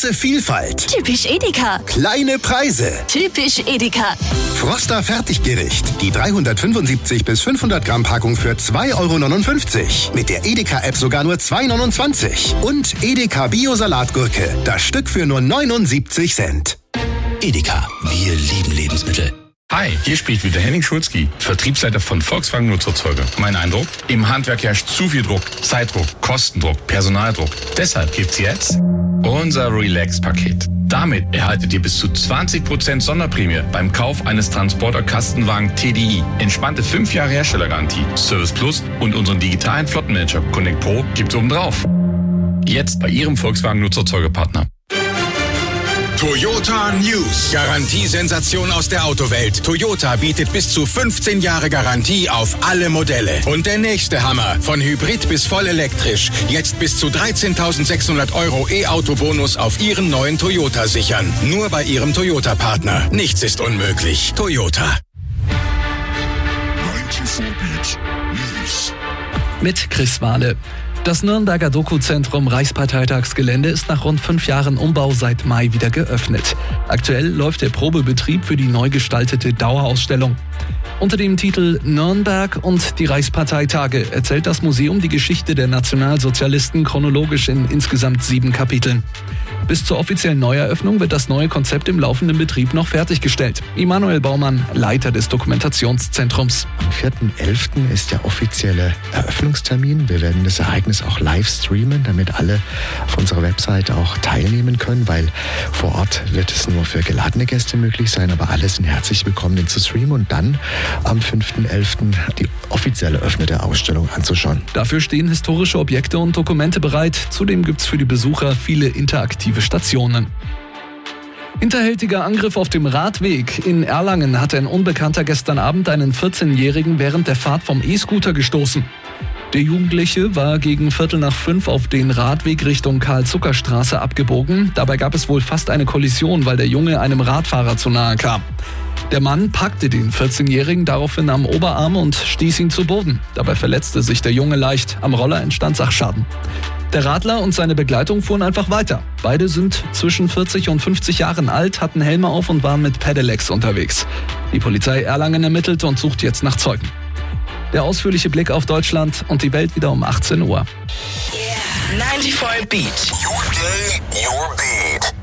Große Vielfalt. Typisch Edeka. Kleine Preise. Typisch Edeka. Froster Fertiggericht. Die 375 bis 500 Gramm Packung für 2,59 €. Mit der Edeka-App sogar nur 2,29 €. Und Edeka Bio-Salatgurke. Das Stück für nur 79 Cent. Edeka, wir lieben Lebensmittel. Hi, hier spricht wieder Henning Schulzki, Vertriebsleiter von Volkswagen Nutzerzeuger. Mein Eindruck? Im Handwerk herrscht zu viel Druck, Zeitdruck, Kostendruck, Personaldruck. Deshalb gibt's jetzt unser Relax-Paket. Damit erhaltet ihr bis zu 20% Sonderprämie beim Kauf eines Transporter-Kastenwagen TDI. Entspannte 5 Jahre Herstellergarantie, Service Plus und unseren digitalen Flottenmanager Connect Pro gibt's obendrauf. Jetzt bei Ihrem Volkswagen Nutzerzeugerpartner. Toyota News. Garantiesensation aus der Autowelt. Toyota bietet bis zu 15 Jahre Garantie auf alle Modelle. Und der nächste Hammer. Von Hybrid bis voll elektrisch. Jetzt bis zu 13.600 € E-Auto-Bonus auf Ihren neuen Toyota sichern. Nur bei Ihrem Toyota-Partner. Nichts ist unmöglich. Toyota. 94 Beat News. Mit Chris Wahle. Das Nürnberger Dokuzentrum Reichsparteitagsgelände ist nach rund 5 Jahren Umbau seit Mai wieder geöffnet. Aktuell läuft der Probebetrieb für die neu gestaltete Dauerausstellung. Unter dem Titel Nürnberg und die Reichsparteitage erzählt das Museum die Geschichte der Nationalsozialisten chronologisch in insgesamt 7 Kapiteln. Bis zur offiziellen Neueröffnung wird das neue Konzept im laufenden Betrieb noch fertiggestellt. Immanuel Baumann, Leiter des Dokumentationszentrums. Am 4.11. ist der offizielle Eröffnungstermin. Wir werden das Ereignis auch live streamen, damit alle auf unserer Website auch teilnehmen können, weil vor Ort wird es nur für geladene Gäste möglich sein, aber alle sind herzlich willkommen, den zu streamen und dann am 5.11. die offiziell eröffnete Ausstellung anzuschauen. Dafür stehen historische Objekte und Dokumente bereit. Zudem gibt es für die Besucher viele interaktive Stationen. Hinterhältiger Angriff auf dem Radweg. In Erlangen hat ein Unbekannter gestern Abend einen 14-Jährigen während der Fahrt vom E-Scooter gestoßen. Der Jugendliche war gegen 4:45 auf den Radweg Richtung Karl-Zucker-Straße abgebogen. Dabei gab es wohl fast eine Kollision, weil der Junge einem Radfahrer zu nahe kam. Der Mann packte den 14-Jährigen daraufhin am Oberarm und stieß ihn zu Boden. Dabei verletzte sich der Junge leicht. Am Roller entstand Sachschaden. Der Radler und seine Begleitung fuhren einfach weiter. Beide sind zwischen 40 und 50 Jahren alt, hatten Helme auf und waren mit Pedelecs unterwegs. Die Polizei Erlangen ermittelt und sucht jetzt nach Zeugen. Der ausführliche Blick auf Deutschland und die Welt wieder um 18 Uhr. Yeah. 94 Beat. Your day, your beat.